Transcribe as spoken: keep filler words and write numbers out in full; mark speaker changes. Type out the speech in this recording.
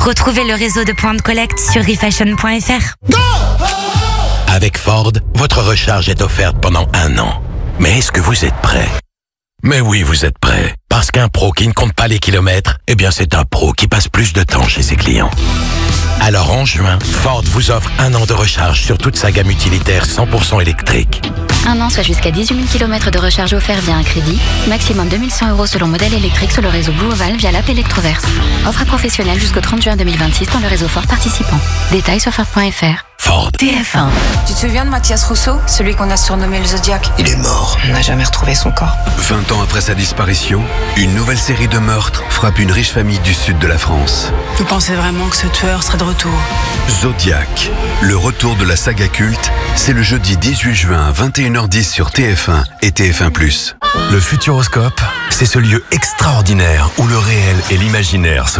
Speaker 1: Retrouvez le réseau de points de collecte sur refashion point f r.
Speaker 2: Go! Avec Ford, votre recharge est offerte pendant un an. Mais est-ce que vous êtes prêt? Mais oui, vous êtes prêt. Parce qu'un pro qui ne compte pas les kilomètres, eh bien c'est un pro qui passe plus de temps chez ses clients. Alors en juin, Ford vous offre un an de recharge sur toute sa gamme utilitaire cent pour cent électrique.
Speaker 3: Un an, soit jusqu'à dix-huit mille kilomètres de recharge offert via un crédit. Maximum deux mille cent euros selon modèle électrique sur le réseau Blue Oval via l'app Electroverse. Offre à professionnels jusqu'au trente juin deux mille vingt-six dans le réseau Ford participant. Détails sur Ford point f r.
Speaker 2: Ford.
Speaker 3: T F un.
Speaker 4: Tu te souviens de Mathias Rousseau, celui qu'on a surnommé le Zodiac?
Speaker 5: Il est mort.
Speaker 4: On n'a jamais retrouvé son corps.
Speaker 6: vingt ans après sa disparition, une nouvelle série de meurtres frappe une riche famille du sud de la France.
Speaker 4: Vous pensez vraiment que ce tueur serait de retour?
Speaker 6: Zodiac, le retour de la saga culte, c'est le jeudi dix-huit juin à vingt et une heures dix sur T F un et T F un plus.
Speaker 7: Le Futuroscope, c'est ce lieu extraordinaire où le réel et l'imaginaire se